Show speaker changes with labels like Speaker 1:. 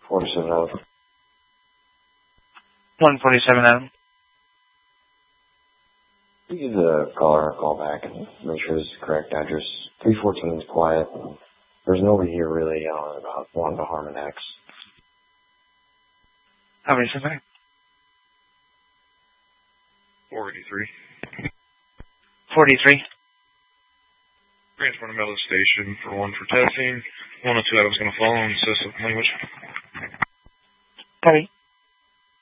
Speaker 1: 47 out.
Speaker 2: 147 out.
Speaker 1: You give the caller a call back and make sure this is the correct address. 314 is quiet. There's nobody here really about wanting to harm an ex.
Speaker 2: How many is that?
Speaker 3: 483.
Speaker 2: 43.
Speaker 3: Transport him out of the station for 1 for testing. 102 I was going to follow and assist with language.
Speaker 2: Copy.